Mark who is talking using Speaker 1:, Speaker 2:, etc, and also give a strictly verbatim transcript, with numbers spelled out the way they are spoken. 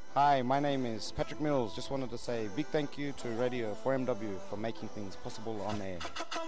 Speaker 1: Hi, my name is Patrick Mills. Just wanted to say a big thank you to Radio four M W for making things possible on air.